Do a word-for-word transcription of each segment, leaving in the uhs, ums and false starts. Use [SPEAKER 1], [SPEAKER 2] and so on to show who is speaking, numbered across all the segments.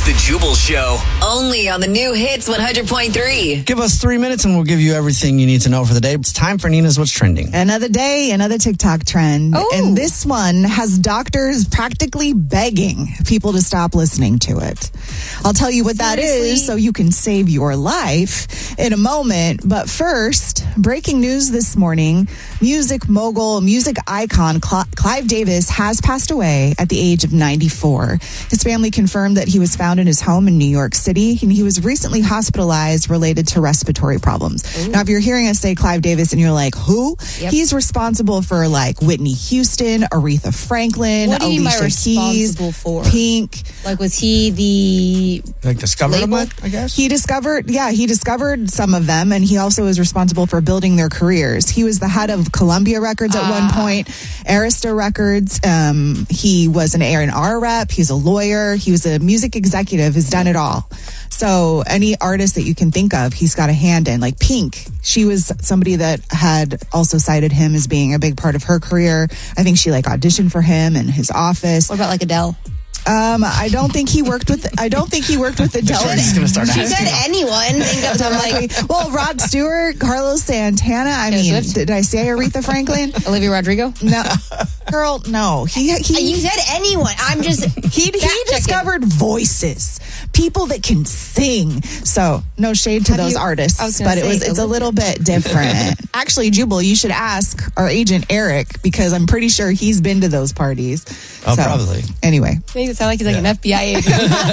[SPEAKER 1] The Jubal Show.
[SPEAKER 2] Only on the new Hits one hundred point three.
[SPEAKER 3] Give us three minutes and we'll give you everything you need to know for the day. It's time for Nina's What's Trending.
[SPEAKER 4] Another day, another TikTok trend.
[SPEAKER 5] Oh.
[SPEAKER 4] And this one has doctors practically begging people to stop listening to it. I'll tell you what that
[SPEAKER 5] Seriously?
[SPEAKER 4] is so you can save your life in a moment. But first, breaking news this morning. Music mogul, music icon Cl- Clive Davis has passed away at the age of ninety-four. His family confirmed that he was found in his home in New York City, and he was recently hospitalized related to respiratory problems. Ooh. Now, if you're hearing us say Clive Davis and you're like, who? Yep. He's responsible for like Whitney Houston, Aretha Franklin,
[SPEAKER 5] what do you
[SPEAKER 4] Alicia
[SPEAKER 5] mean by
[SPEAKER 4] Keys,
[SPEAKER 5] responsible for?
[SPEAKER 4] Pink.
[SPEAKER 5] Like, was he the
[SPEAKER 3] Like discovered them,
[SPEAKER 5] label?
[SPEAKER 3] I guess?
[SPEAKER 4] He discovered, yeah, he discovered some of them, and he also is responsible for building their careers. He was the head of Columbia Records at
[SPEAKER 5] Ah.
[SPEAKER 4] one point, Arista Records. Um, he was an A and R rep. He's a lawyer. He was a music executive. Has done it all. So any artist that you can think of, he's got a hand in. Like Pink, she was somebody that had also cited him as being a big part of her career. I think she like auditioned for him in his office.
[SPEAKER 5] What about like Adele?
[SPEAKER 4] Um, I don't think he worked with. I don't think he worked with Adele.
[SPEAKER 3] Sure, he's gonna start
[SPEAKER 5] She
[SPEAKER 3] asking
[SPEAKER 5] said
[SPEAKER 3] them.
[SPEAKER 5] anyone. Think of them like
[SPEAKER 4] Well, Rod Stewart, Carlos Santana. I
[SPEAKER 5] Taylor
[SPEAKER 4] mean,
[SPEAKER 5] Swift?
[SPEAKER 4] did I say Aretha Franklin?
[SPEAKER 5] Olivia Rodrigo.
[SPEAKER 4] No, girl, no. He
[SPEAKER 5] Uh,
[SPEAKER 4] he
[SPEAKER 5] You said anyone. I'm just
[SPEAKER 4] he, he
[SPEAKER 5] fact-checking.
[SPEAKER 4] discovered voices, people that can sing. So no shade to
[SPEAKER 5] Have
[SPEAKER 4] those
[SPEAKER 5] you-
[SPEAKER 4] artists,
[SPEAKER 5] I was gonna
[SPEAKER 4] but it
[SPEAKER 5] say,
[SPEAKER 4] was it's a
[SPEAKER 5] Olivia.
[SPEAKER 4] little bit different. Actually, Jubal, you should ask our agent Eric because I'm pretty sure he's been to those parties.
[SPEAKER 3] Oh,
[SPEAKER 4] So,
[SPEAKER 3] probably.
[SPEAKER 4] Anyway,
[SPEAKER 5] makes it sound like he's like an F B I agent.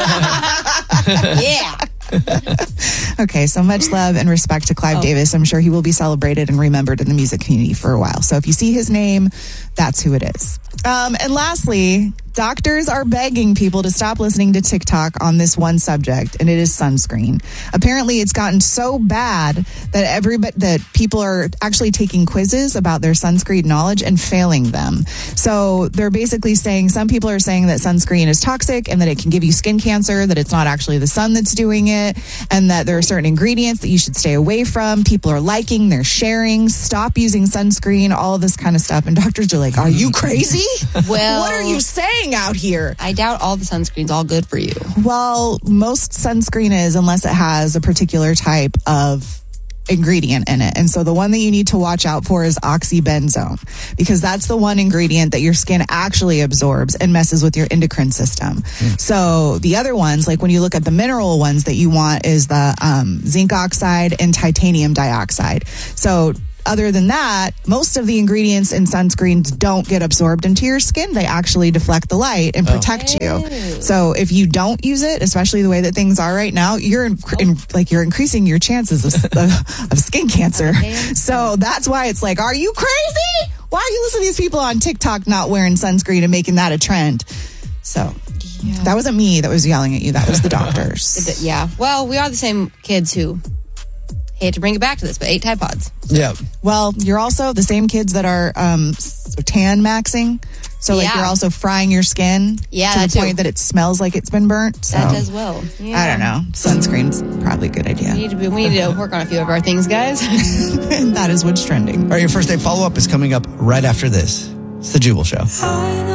[SPEAKER 5] Yeah.
[SPEAKER 4] okay, so much love and respect to Clive
[SPEAKER 5] Oh.
[SPEAKER 4] Davis. I'm sure he will be celebrated and remembered in the music community for a while. So if you see his name, that's who it is. Um, and lastly, doctors are begging people to stop listening to TikTok on this one subject, and it is sunscreen. Apparently, it's gotten so bad that everybody that people are actually taking quizzes about their sunscreen knowledge and failing them. So they're basically saying some people are saying that sunscreen is toxic and that it can give you skin cancer, that it's not actually the sun that's doing it, and that there are certain ingredients that you should stay away from. People are liking, they're sharing, stop using sunscreen, all of this kind of stuff. And doctors are like, are you crazy?
[SPEAKER 5] Well,
[SPEAKER 4] What are you saying out here?
[SPEAKER 5] I doubt all the sunscreen's all good for you.
[SPEAKER 4] Well, most sunscreen is, unless it has a particular type of ingredient in it. And so the one that you need to watch out for is oxybenzone, because that's the one ingredient that your skin actually absorbs and messes with your endocrine system. Mm. So the other ones, like when you look at the mineral ones that you want, is the um, zinc oxide and titanium dioxide. So other than that, most of the ingredients in sunscreens don't get absorbed into your skin. They actually deflect the light and protect
[SPEAKER 5] Oh.
[SPEAKER 4] you. So if you don't use it, especially the way that things are right now, you're in, in, like you're increasing your chances of, of, of skin cancer. So that's why it's like, are you crazy? Why are you listening to these people on TikTok not wearing sunscreen and making that a trend? So
[SPEAKER 5] Yeah.
[SPEAKER 4] that wasn't me that was yelling at you. That was the doctors.
[SPEAKER 5] Yeah. Well, we are the same kids who hate to bring it back to this, but ate Tide Pods.
[SPEAKER 3] Yeah.
[SPEAKER 4] Well, you're also the same kids that are um, tan maxing. So, like,
[SPEAKER 5] Yeah.
[SPEAKER 4] you're also frying your skin
[SPEAKER 5] Yeah,
[SPEAKER 4] to
[SPEAKER 5] that
[SPEAKER 4] the
[SPEAKER 5] too.
[SPEAKER 4] point that it smells like it's been burnt. So,
[SPEAKER 5] That does well. Yeah.
[SPEAKER 4] I don't know. Sunscreen's probably a good idea.
[SPEAKER 5] We need to be, we need to work on a few of our things, guys.
[SPEAKER 4] And that is what's trending.
[SPEAKER 3] All right, your first day follow-up is coming up right after this. It's The Jubal Show.